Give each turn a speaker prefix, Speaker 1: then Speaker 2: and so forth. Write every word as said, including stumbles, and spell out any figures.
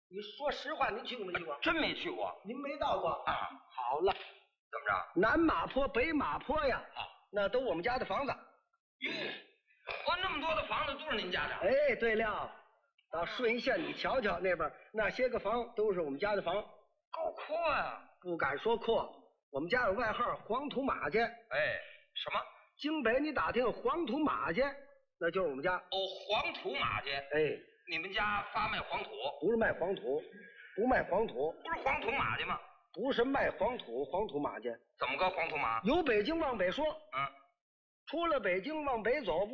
Speaker 1: 你说实话，您去过没去过？
Speaker 2: 真没去过。
Speaker 1: 您没到过
Speaker 2: 啊？
Speaker 1: 好了，
Speaker 2: 怎么着？
Speaker 1: 南马坡、北马坡呀，
Speaker 2: 啊，
Speaker 1: 那都我们家的房子。
Speaker 2: 哟，哦，那么多的房子都是您家的？
Speaker 1: 哎，对了，到顺义县你瞧瞧那边那些个房都是我们家的房。
Speaker 2: 够阔呀！
Speaker 1: 不敢说阔，我们家有外号黄土马家。
Speaker 2: 哎，什么？
Speaker 1: 京北你打听黄土马家，那就是我们家。
Speaker 2: 哦，黄土马家。
Speaker 1: 哎，
Speaker 2: 你们家发卖黄土？
Speaker 1: 不是卖黄土，不卖黄土。
Speaker 2: 不是黄土马家吗？
Speaker 1: 不是卖黄土，黄土马家。
Speaker 2: 怎么个黄土马？
Speaker 1: 由北京往北说，
Speaker 2: 嗯，
Speaker 1: 出了北京往北走。